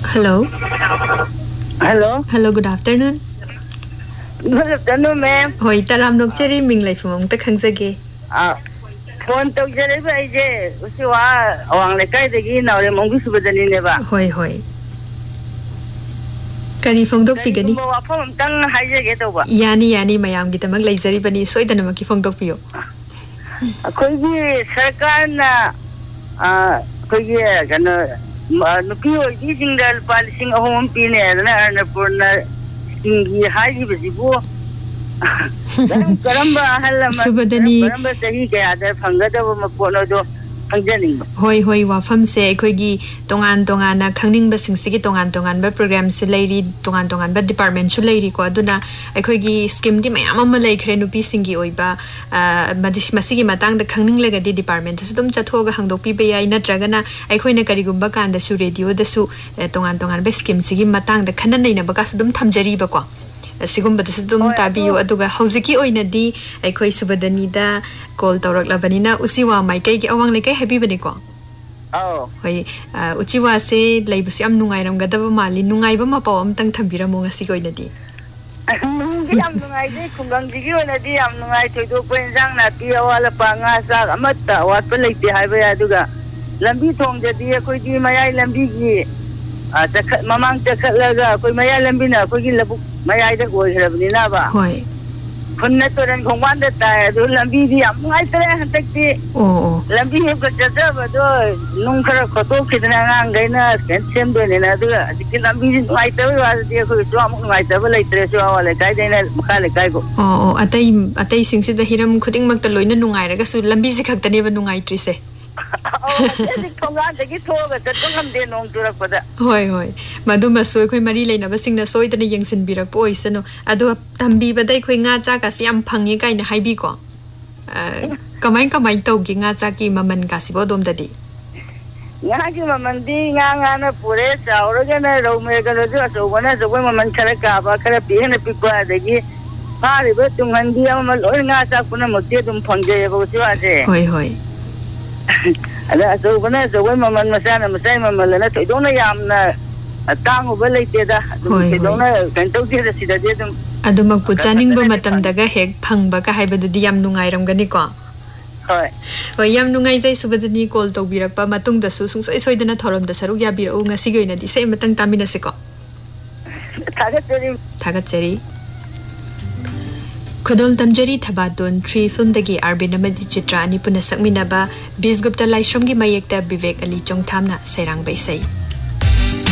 Hello. Hello. Hello, good afternoon. Good afternoon, ma'am. Hoi, taram nok cheri ming lai phumong ta khangjage. Phone tok jare ba ije usi wa awang le kai de gi na re mong su badani ne ba. Hoi hoi. Kani phong dok pi gani. Wa phom tang hai je ge to ba. Yani mayam gi tamak lai jari bani soidana ma ki phong dok piyo. Koi gi sarkar na koi gi kana nupi oi gi jingal palising ahom pi ne na Annapurna singi hai gi bibu. Karamba halama Subadani karamba sahi ke ada phangada ba mapono do phangjaning hoi hoi wafam se khoi gi tongan na khangning ba singsi gi tongan ba program se lairi tongan ba department su lairi ko aduna khoi gi scheme di mayam ma lai khre nupi singi oiba masigi matang da khangning lega di department su dum chatho ga hangdok pi be yai natraga na khoi na kari gumba kan da su radio da su tongan ba scheme sigi matang da khanan nei na ba ka su dum thamjari ba ko Sigumba the Sudum Tabiu Aduga Hausiki Oinadi, a Koi Subadanida, called Torok Labanina, Usiwa, my cake, Awang like a happy benico. Oh, Uchiwa say, Labusiam Nungairam Gadavamali, Nungaibama poem, Tang Tambira Mongasikoinadi. I'm Kungangi and a dear Nungai to do Quenzana, Tia Walla Pangasa, Amata, what Pelati Highway Aduga. Lambitong, the dear Koji, my island biggie. Mamang Takalaga, Maya Lambina, Kogi Labu, my idea was Nava. Hoi. Connetor and Commander Tire, Lambi, I take the Lambi, Nunca Kotoki and Angana, and Semben and other. Lambi, my was dear who is wrong, my double like Treasure, like I didn't Makalico. Oh, a tay sings the Hiram cutting Magdalena Nungaira, so Lambizi cut the never Nungaitrise. Hoi. Maduma soy koi Marie Lena sing the soy than a young sin bira poison. Ado tambi but they queen Najakas yam pangi kind of high bico. Kamai toking Azaki Maman Gasibo dom daddy. Yaki Mamandi, Yana Puresa, Oregon, Romega, so one as a woman Caracaba, Carapi, and a people at the gate. Party, but to Mandia, Malona, Punamotum Ponge, Hoi. So when I the women Masana Masama Malana, don't I a tongue of related. Don't I can talk to the citizen. Adumak Putsaning Bumatam Daga Heg, Pang Baka Hibba the Diam Nungairam Ganiko. Yam Nungai Subadani called Tobirapa Matung the Susung, so I saw the Natorum the Saruya Birunga Sigo in the same Matang Taminasico. Tagatseri. Kodol Damjari Tabadun, 3 film dagi Arbinamadi Chitra Nipuna Sakminaba, Bisgupta Laishramgi Mayekta Bivek Ali Chongtamna, Serang Baisai.